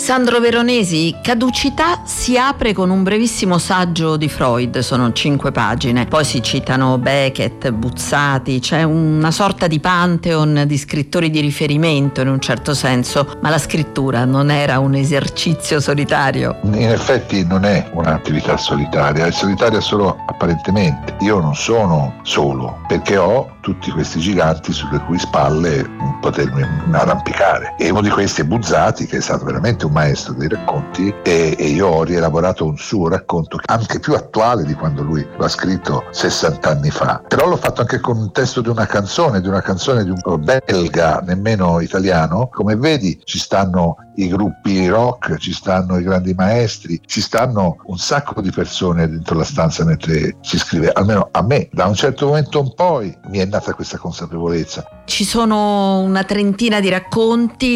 Sandro Veronesi, Caducità si apre con un brevissimo saggio di Freud, sono 5 pagine, poi si citano Beckett, Buzzati, c'è una sorta di pantheon di scrittori di riferimento in un certo senso, ma la scrittura non era un esercizio solitario? In effetti non è un'attività solitaria, è solitaria solo apparentemente. Io non sono solo, perché ho tutti questi giganti sulle cui spalle potermi arrampicare, e uno di questi è Buzzati, che è stato veramente un maestro dei racconti, e io ho rielaborato un suo racconto anche più attuale di quando lui lo ha scritto 60 anni fa, però l'ho fatto anche con un testo di una canzone di un belga, nemmeno italiano. Come vedi, ci stanno i gruppi rock, ci stanno i grandi maestri, ci stanno un sacco di persone dentro la stanza mentre si scrive. Almeno a me da un certo momento in poi mi è nata questa consapevolezza. Ci sono una trentina di racconti,